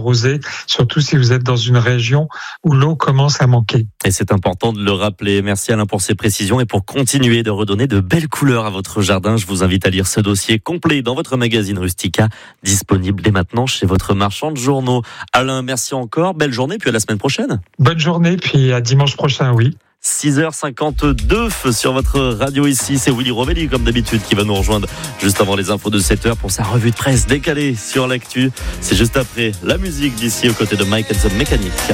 arroser, surtout si vous êtes dans une région où l'eau commence à manquer. Et c'est important de le rappeler. Merci Alain pour ces précisions et pour continuer de redonner de belles couleurs à votre jardin. Je vous invite à lire ce dossier complet dans votre magazine Rustica, disponible dès maintenant chez votre marchand de journaux. Alain, merci encore. Belle journée, puis à la semaine prochaine. Bonne journée, puis à dimanche prochain, oui. 6h52 sur votre radio ici, c'est Willy Rovelli comme d'habitude qui va nous rejoindre juste avant les infos de 7h pour sa revue de presse décalée sur l'actu. C'est juste après la musique d'ici aux côtés de Mike and the Mechanic.